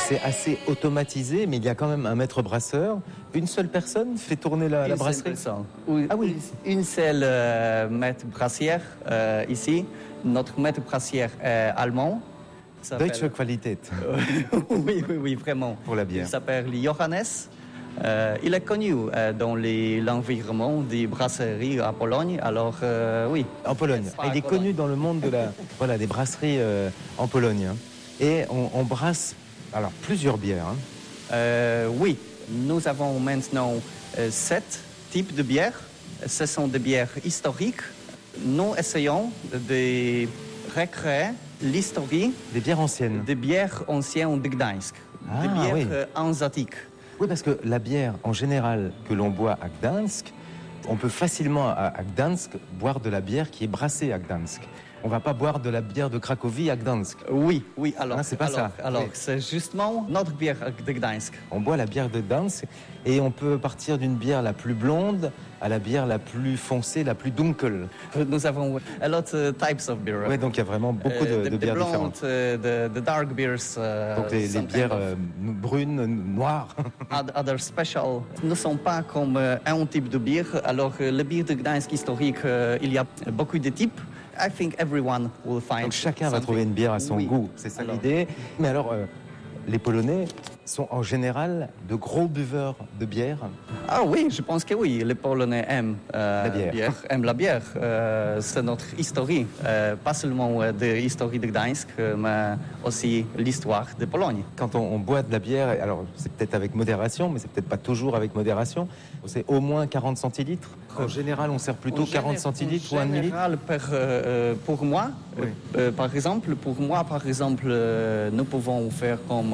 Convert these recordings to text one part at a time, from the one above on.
c'est assez automatisé, mais il y a quand même un maître brasseur. Une seule personne fait tourner la brasserie. Ah oui, une seule maître brassière ici. Notre maître brassière est allemand. Deutsche Qualität. oui, vraiment. Pour la bière. Il s'appelle Johannes. Il est connu dans l'environnement des brasseries à Pologne, alors oui. En Pologne. Il est connu dans le monde de des brasseries en Pologne. Hein. Et on brasse plusieurs bières. Hein. Oui, nous avons maintenant 7 types de bières. Ce sont des bières historiques. Nous essayons de recréer l'histoire des bières anciennes. Des bières anciennes de Gdańsk. Des bières hanséatiques. Oui, parce que la bière, en général, que l'on boit à Gdańsk, on peut facilement, à Gdańsk, boire de la bière qui est brassée à Gdańsk. On ne va pas boire de la bière de Cracovie à Gdańsk. Oui, alors... c'est pas ça. Alors, c'est justement notre bière de Gdańsk. On boit la bière de Gdańsk et on peut partir d'une bière la plus blonde à la bière la plus foncée, la plus dunkel. Nous avons a lot of types of beer. Oui, donc il y a vraiment beaucoup de bières blonde, différentes. The dark beers. Donc les bières brunes, noires. Other special. Nous ne sommes pas comme un type de bière. Alors, le bière de Gdańsk historique, il y a beaucoup de types. I think everyone will find. Donc chacun va trouver une bière à son goût, c'est ça l'idée. Mais alors, les Polonais sont en général de gros buveurs de bière. Ah oui, je pense que oui. Les Polonais aiment la bière. Aiment la bière. C'est notre histoire, pas seulement de l'histoire de Gdańsk, mais aussi l'histoire de Pologne. Quand on boit de la bière, alors c'est peut-être avec modération, mais c'est peut-être pas toujours avec modération. C'est au moins 40 centilitres. En général, on sert plutôt 40 centilitres ou 1 demi-litre. Pour moi, par exemple, nous pouvons faire comme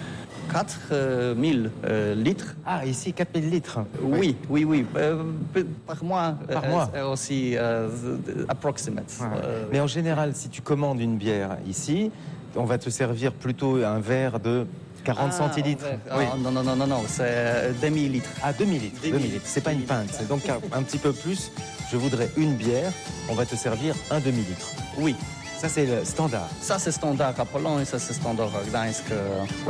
4000 litres. Ah, ici, 4000 litres. Oui. Par mois. Aussi approximate. Mais en général, si tu commandes une bière ici, on va te servir plutôt un verre de 40 centilitres. Oui. Non, c'est demi-litre. Ah, demi-litre. C'est pas une pinte. C'est donc un petit peu plus. Je voudrais une bière, on va te servir un demi-litre. Oui. Ça, c'est le standard. Ça, c'est standard à Pologne, ça, c'est standard à Gdańsk. Oui.